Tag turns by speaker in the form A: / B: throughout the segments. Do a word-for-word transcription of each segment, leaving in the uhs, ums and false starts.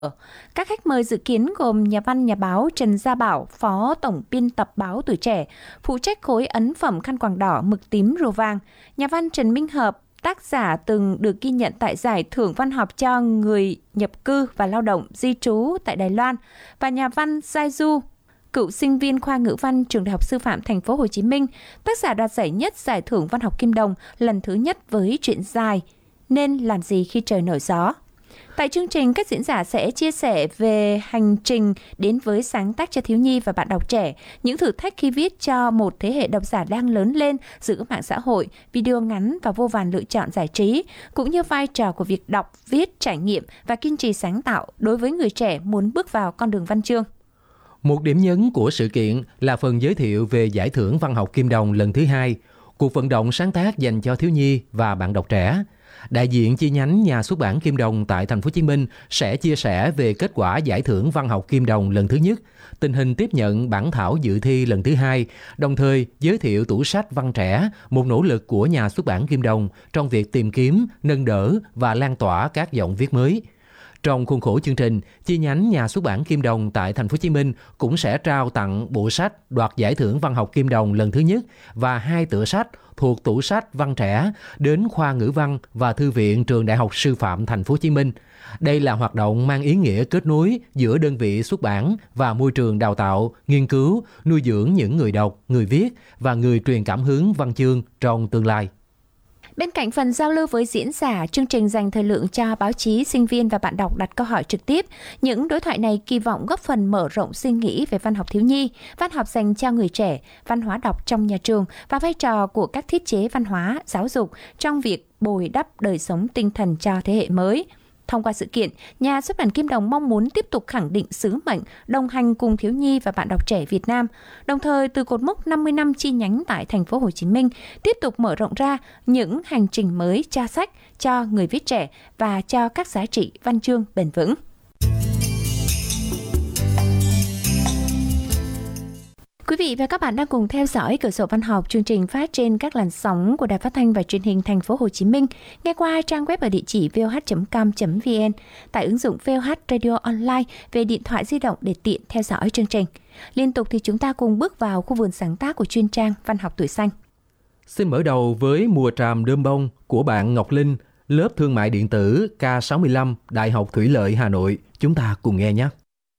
A: Các khách mời dự kiến gồm nhà văn nhà báo Trần Gia Bảo, Phó Tổng biên tập báo Tuổi Trẻ, phụ trách khối ấn phẩm khăn quàng đỏ, mực tím, rùa vàng, nhà văn Trần Minh Hợp, tác giả từng được ghi nhận tại giải thưởng văn học cho người nhập cư và lao động di trú tại Đài Loan, và nhà văn Giai Du, cựu sinh viên khoa ngữ văn trường Đại học Sư phạm Thành phố Hồ Chí Minh, tác giả đoạt giải nhất giải thưởng văn học Kim Đồng lần thứ nhất với truyện dài Nên làm gì khi trời nổi gió. Tại chương trình, các diễn giả sẽ chia sẻ về hành trình đến với sáng tác cho thiếu nhi và bạn đọc trẻ, những thử thách khi viết cho một thế hệ độc giả đang lớn lên giữa mạng xã hội, video ngắn và vô vàn lựa chọn giải trí, cũng như vai trò của việc đọc, viết, trải nghiệm và kiên trì sáng tạo đối với người trẻ muốn bước vào con đường văn chương.
B: Một điểm nhấn của sự kiện là phần giới thiệu về giải thưởng văn học Kim Đồng lần thứ hai, cuộc vận động sáng tác dành cho thiếu nhi và bạn đọc trẻ. Đại diện chi nhánh nhà xuất bản Kim Đồng tại Thành phố Hồ Chí Minh sẽ chia sẻ về kết quả giải thưởng văn học Kim Đồng lần thứ nhất, tình hình tiếp nhận bản thảo dự thi lần thứ hai, đồng thời giới thiệu tủ sách văn trẻ, một nỗ lực của nhà xuất bản Kim Đồng trong việc tìm kiếm, nâng đỡ và lan tỏa các giọng viết mới. Trong khuôn khổ chương trình, chi nhánh nhà xuất bản Kim Đồng tại Thành phố Hồ Chí Minh cũng sẽ trao tặng bộ sách đoạt giải thưởng văn học Kim Đồng lần thứ nhất và hai tựa sách thuộc tủ sách văn trẻ đến khoa ngữ văn và thư viện trường Đại học Sư phạm Thành phố Hồ Chí Minh. Đây là hoạt động mang ý nghĩa kết nối giữa đơn vị xuất bản và môi trường đào tạo, nghiên cứu, nuôi dưỡng những người đọc, người viết và người truyền cảm hứng văn chương trong tương lai.
A: Bên cạnh phần giao lưu với diễn giả, chương trình dành thời lượng cho báo chí, sinh viên và bạn đọc đặt câu hỏi trực tiếp. Những đối thoại này kỳ vọng góp phần mở rộng suy nghĩ về văn học thiếu nhi, văn học dành cho người trẻ, văn hóa đọc trong nhà trường và vai trò của các thiết chế văn hóa, giáo dục trong việc bồi đắp đời sống tinh thần cho thế hệ mới. Thông qua sự kiện, nhà xuất bản Kim Đồng mong muốn tiếp tục khẳng định sứ mệnh đồng hành cùng thiếu nhi và bạn đọc trẻ Việt Nam, đồng thời từ cột mốc năm mươi năm chi nhánh tại Thành phố Hồ Chí Minh tiếp tục mở rộng ra những hành trình mới cho sách, cho người viết trẻ và cho các giá trị văn chương bền vững. Quý vị và các bạn đang cùng theo dõi Cửa sổ Văn học, chương trình phát trên các làn sóng của Đài Phát thanh và Truyền hình Thành phố Hồ Chí Minh, nghe qua trang web ở địa chỉ vê o hát chấm com chấm vê en, tại ứng dụng vê o hát Radio Online về điện thoại di động để tiện theo dõi chương trình. Liên tục thì chúng ta cùng bước vào khu vườn sáng tác của chuyên trang Văn học tuổi xanh.
B: Xin mở đầu với Mùa tràm đơm bông của bạn Ngọc Linh, lớp thương mại điện tử K sáu mươi lăm, Đại học Thủy lợi Hà Nội. Chúng ta cùng nghe nhé.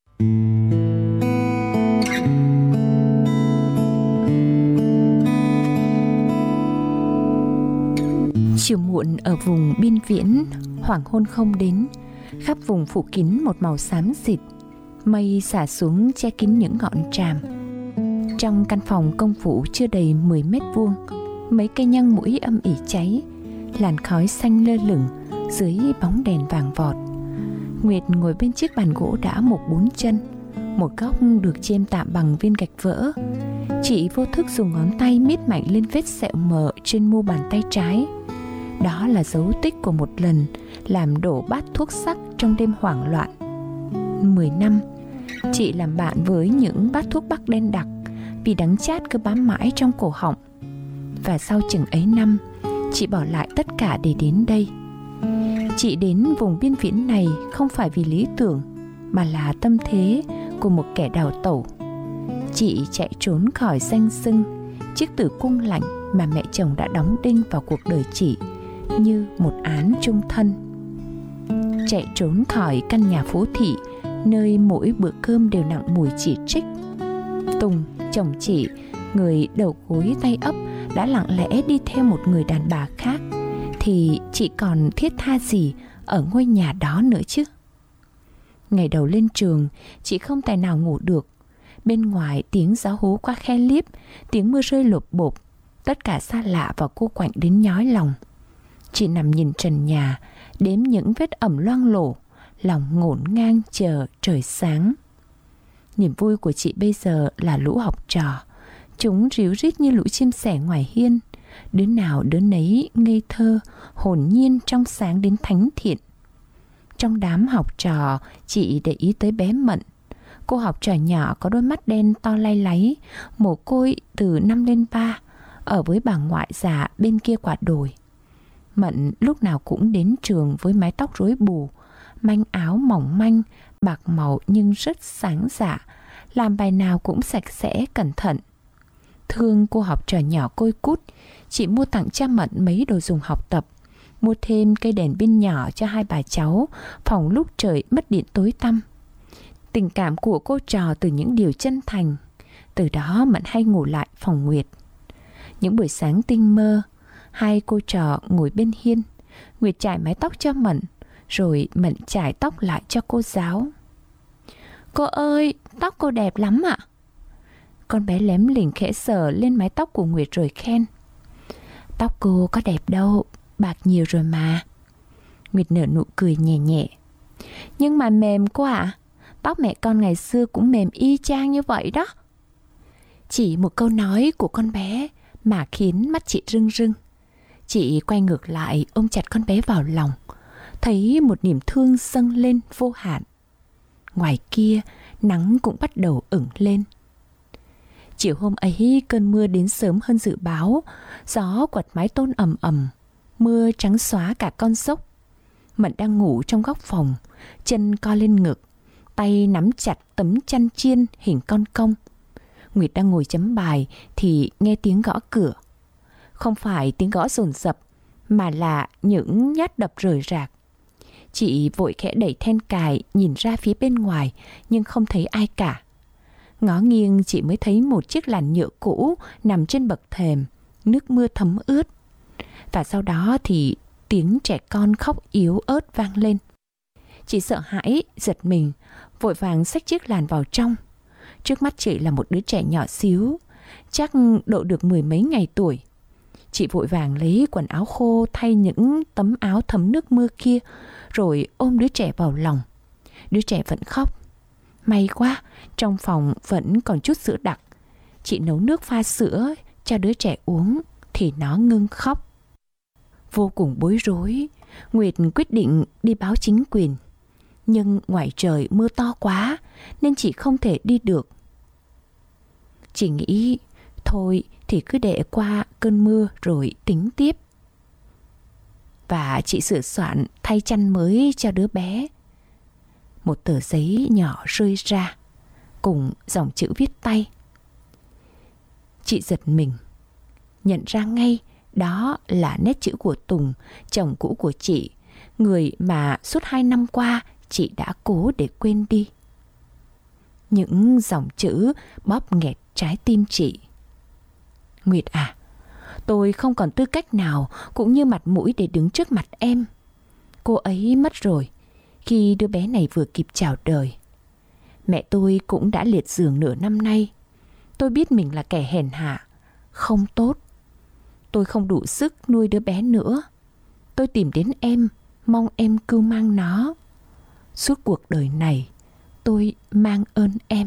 A: Chiều muộn ở vùng biên viễn, hoàng hôn không đến, khắp vùng phủ kín một màu xám xịt, mây xả xuống che kín những ngọn tràm. Trong căn phòng công vụ chưa đầy mười mét vuông, mấy cây nhang mũi âm ỉ cháy, làn khói xanh lơ lửng dưới bóng đèn vàng vọt. Nguyệt ngồi bên chiếc bàn gỗ đã mục bốn chân, một góc được chêm tạm bằng viên gạch vỡ. Chị vô thức dùng ngón tay miết mạnh lên vết sẹo mờ trên mu bàn tay trái. Đó là dấu tích của một lần làm đổ bát thuốc sắc trong đêm hoảng loạn. Mười năm, chị làm bạn với những bát thuốc bắc đen đặc vì đắng chát cứ bám mãi trong cổ họng. Và sau chừng ấy năm, chị bỏ lại tất cả để đến đây. Chị đến vùng biên viễn này không phải vì lý tưởng, mà là tâm thế của một kẻ đào tẩu. Chị chạy trốn khỏi danh xưng, chiếc tử cung lạnh mà mẹ chồng đã đóng đinh vào cuộc đời chị như một án chung thân. Chạy trốn khỏi căn nhà phố thị, nơi mỗi bữa cơm đều nặng mùi chỉ trích. Tùng, chồng chị, người đầu gối tay ấp, đã lặng lẽ đi theo một người đàn bà khác, thì chị còn thiết tha gì ở ngôi nhà đó nữa chứ. Ngày đầu lên trường, chị không tài nào ngủ được. Bên ngoài tiếng gió hú qua khe liếp, tiếng mưa rơi lộp bộp, tất cả xa lạ và cô quạnh đến nhói lòng. Chị nằm nhìn trần nhà, đếm những vết ẩm loang lổ, lòng ngổn ngang chờ trời sáng. Niềm vui của chị bây giờ là lũ học trò. Chúng ríu rít như lũ chim sẻ ngoài hiên, đứa nào đứa nấy ngây thơ, hồn nhiên trong sáng đến thánh thiện. Trong đám học trò, chị để ý tới bé Mận. Cô học trò nhỏ có đôi mắt đen to lay láy, mồ côi từ năm lên ba, ở với bà ngoại già bên kia quả đồi. Mận lúc nào cũng đến trường với mái tóc rối bù, manh áo mỏng manh, bạc màu nhưng rất sáng dạ, làm bài nào cũng sạch sẽ cẩn thận. Thương cô học trò nhỏ côi cút, chị mua tặng cha Mận mấy đồ dùng học tập, mua thêm cây đèn pin nhỏ cho hai bà cháu, phòng lúc trời mất điện tối tăm. Tình cảm của cô trò từ những điều chân thành. Từ đó Mận hay ngủ lại phòng Nguyệt. Những buổi sáng tinh mơ, hai cô trò ngồi bên hiên, Nguyệt chải mái tóc cho Mận, rồi Mận chải tóc lại cho cô giáo. Cô ơi, tóc cô đẹp lắm ạ. Con bé lém lỉnh khẽ sờ lên mái tóc của Nguyệt rồi khen. Tóc cô có đẹp đâu, bạc nhiều rồi mà. Nguyệt nở nụ cười nhẹ nhẹ. Nhưng mà mềm quá ạ. Tóc mẹ con ngày xưa cũng mềm y chang như vậy đó. Chỉ một câu nói của con bé mà khiến mắt chị rưng rưng. Chị quay ngược lại ôm chặt con bé vào lòng, thấy một niềm thương dâng lên vô hạn. Ngoài kia nắng cũng bắt đầu ửng lên. Chiều hôm ấy cơn mưa đến sớm hơn dự báo, gió quật mái tôn ầm ầm, mưa trắng xóa cả con dốc. Mận đang ngủ trong góc phòng, chân co lên ngực, tay nắm chặt tấm chăn chiên hình con công. Nguyệt đang ngồi chấm bài thì nghe tiếng gõ cửa. Không phải tiếng gõ dồn dập, mà là những nhát đập rời rạc. Chị vội khẽ đẩy then cài nhìn ra phía bên ngoài, nhưng không thấy ai cả. Ngó nghiêng chị mới thấy một chiếc làn nhựa cũ nằm trên bậc thềm, nước mưa thấm ướt. Và sau đó thì tiếng trẻ con khóc yếu ớt vang lên. Chị sợ hãi, giật mình, vội vàng xách chiếc làn vào trong. Trước mắt chị là một đứa trẻ nhỏ xíu, chắc độ được mười mấy ngày tuổi. Chị vội vàng lấy quần áo khô thay những tấm áo thấm nước mưa kia, rồi ôm đứa trẻ vào lòng. Đứa trẻ vẫn khóc. May quá, trong phòng vẫn còn chút sữa đặc. Chị nấu nước pha sữa cho đứa trẻ uống thì nó ngưng khóc. Vô cùng bối rối, Nguyệt quyết định đi báo chính quyền. Nhưng ngoài trời mưa to quá nên chị không thể đi được. Chị nghĩ thôi thì cứ để qua cơn mưa rồi tính tiếp. Và chị sửa soạn thay chăn mới cho đứa bé. Một tờ giấy nhỏ rơi ra cùng dòng chữ viết tay. Chị giật mình, nhận ra ngay đó là nét chữ của Tùng, chồng cũ của chị, người mà suốt hai năm qua chị đã cố để quên đi. Những dòng chữ bóp nghẹt trái tim chị. Nguyệt à, tôi không còn tư cách nào cũng như mặt mũi để đứng trước mặt em. Cô ấy mất rồi khi đứa bé này vừa kịp chào đời. Mẹ tôi cũng đã liệt giường nửa năm nay. Tôi biết mình là kẻ hèn hạ, không tốt. Tôi không đủ sức nuôi đứa bé nữa. Tôi tìm đến em, mong em cưu mang nó. Suốt cuộc đời này, tôi mang ơn em.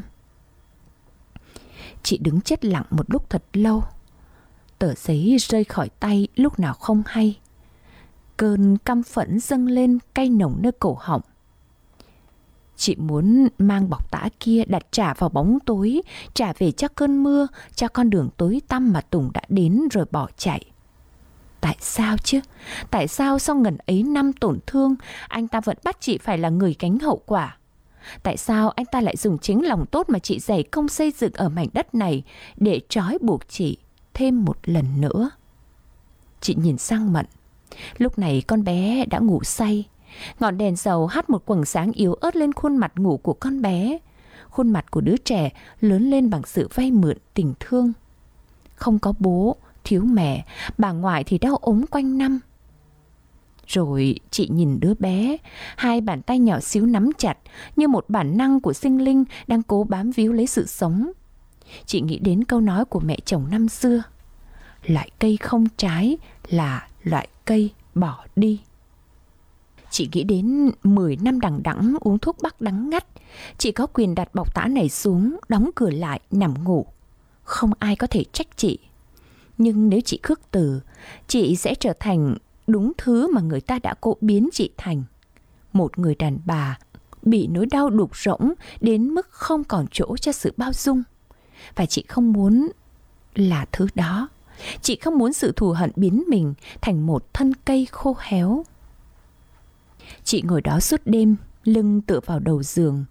A: Chị đứng chết lặng một lúc thật lâu. Tờ giấy rơi khỏi tay lúc nào không hay. Cơn căm phẫn dâng lên cay nồng nơi cổ họng. Chị muốn mang bọc tã kia đặt trả vào bóng tối, trả về cho cơn mưa, cho con đường tối tăm mà Tùng đã đến rồi bỏ chạy. Tại sao chứ? Tại sao sau ngần ấy năm tổn thương, anh ta vẫn bắt chị phải là người gánh hậu quả? Tại sao anh ta lại dùng chính lòng tốt mà chị dày công xây dựng ở mảnh đất này để trói buộc chị thêm một lần nữa? Chị nhìn sang Mận. Lúc này con bé đã ngủ say. Ngọn đèn dầu hắt một quầng sáng yếu ớt lên khuôn mặt ngủ của con bé. Khuôn mặt của đứa trẻ lớn lên bằng sự vay mượn tình thương. Không có bố, thiếu mẹ, bà ngoại thì đau ốm quanh năm. Rồi chị nhìn đứa bé, hai bàn tay nhỏ xíu nắm chặt như một bản năng của sinh linh đang cố bám víu lấy sự sống. Chị nghĩ đến câu nói của mẹ chồng năm xưa: loại cây không trái là loại cây bỏ đi. Chị nghĩ đến mười năm đằng đẵng uống thuốc bắc đắng ngắt, chị có quyền đặt bọc tã này xuống, đóng cửa lại, nằm ngủ. Không ai có thể trách chị. Nhưng nếu chị khước từ, chị sẽ trở thành đúng thứ mà người ta đã cố biến chị thành. Một người đàn bà bị nỗi đau đục rỗng đến mức không còn chỗ cho sự bao dung. Và chị không muốn là thứ đó. Chị không muốn sự thù hận biến mình thành một thân cây khô héo. Chị ngồi đó suốt đêm, lưng tựa vào đầu giường,